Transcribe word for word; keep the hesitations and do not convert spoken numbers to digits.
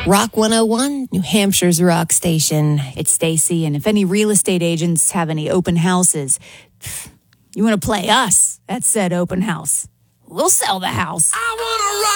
Rock one oh one, New Hampshire's rock station. It's Stacy, and if any real estate agents have any open houses, you want to play us at said open house, we'll sell the house. I want to rock.